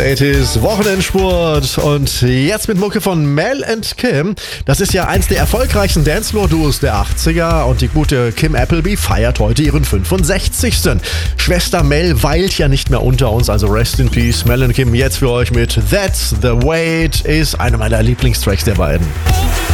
It is Wochenendsport und jetzt mit Mucke von Mel and Kim. Das ist ja eins der erfolgreichsten Dancefloor-Duos der 80er und die gute Kim Appleby feiert heute ihren 65. Schwester Mel weilt ja nicht mehr unter uns, also rest in peace. Mel and Kim jetzt für euch mit That's the Way It Is, einer meiner Lieblingstracks der beiden.